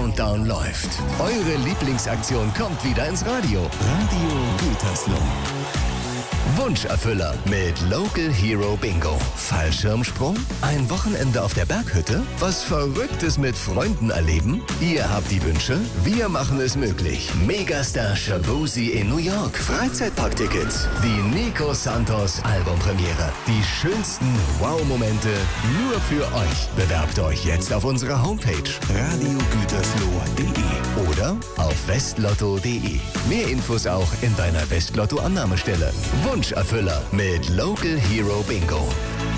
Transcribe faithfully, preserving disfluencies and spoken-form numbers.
Countdown läuft. Eure Lieblingsaktion kommt wieder ins Radio. Radio Gütersloh. Wunscherfüller mit Local Hero Bingo. Fallschirmsprung? Ein Wochenende auf der Berghütte? Was Verrücktes mit Freunden erleben? Ihr habt die Wünsche, wir machen es möglich. Megastar Shaboozey in New York. Freizeitparktickets. Die Nico Santos Albumpremiere. Die schönsten Wow-Momente nur für euch. Bewerbt euch jetzt auf unserer Homepage radio gütersloh punkt de oder auf westlotto punkt de. Mehr Infos auch in deiner Westlotto-Annahmestelle. Wunscherfüller mit Local Hero Bingo.